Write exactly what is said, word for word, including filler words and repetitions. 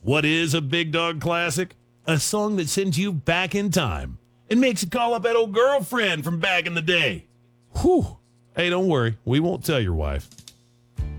What is a Big Dog classic? A song that sends you back in time and makes you call up that old girlfriend from back in the day. Whew. Hey, don't worry. We won't tell your wife.